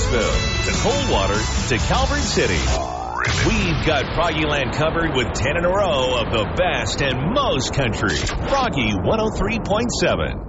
Clarksville, to Coldwater, to Calvert City. We've got Froggy Land covered with 10 in a row of the best and most country. Froggy 103.7.